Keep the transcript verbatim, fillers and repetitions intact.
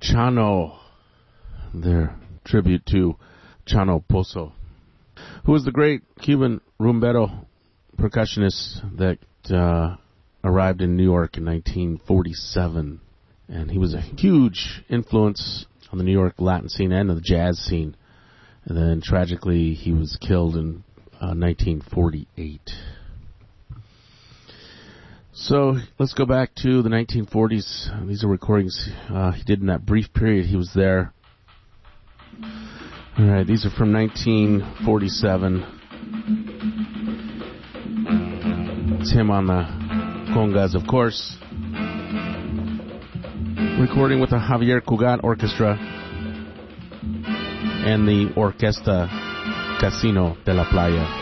Chano, their tribute to Chano Pozo, who was the great Cuban rumbero percussionist that uh, arrived in New York in nineteen forty-seven. And he was a huge influence on the New York Latin scene and the jazz scene. And then, tragically, he was killed in uh, nineteen forty-eight. So, let's go back to the nineteen forties. These are recordings uh, he did in that brief period he was there. All right, these are from nineteen forty-seven. It's him on the congas, of course. Recording with the Javier Cugat Orchestra and the Orquesta Casino de la Playa.